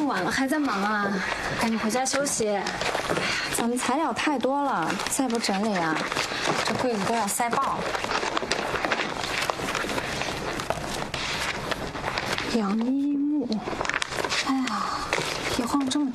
晚了还在忙啊，赶紧回家休息。哎呀， 咱们材料太多了，再不整理啊，这柜子都要塞爆了。杨一木。